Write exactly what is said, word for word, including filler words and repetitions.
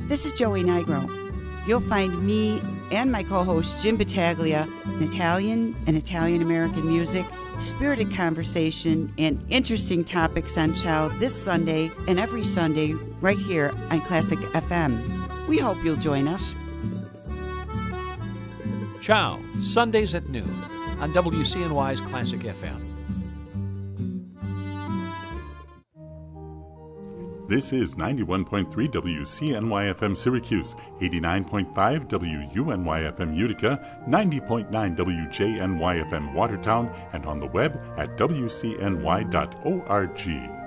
This is Joey Nigro. You'll find me and my co-host Jim Battaglia in Italian and Italian-American music, spirited conversation, and interesting topics on Ciao this Sunday and every Sunday right here on Classic F M. We hope you'll join us. Ciao, Sundays at noon on W C N Y's Classic F M. This is ninety-one point three W C N Y F M Syracuse, eighty-nine point five W U N Y F M Utica, ninety point nine W J N Y F M Watertown, and on the web at W C N Y dot org.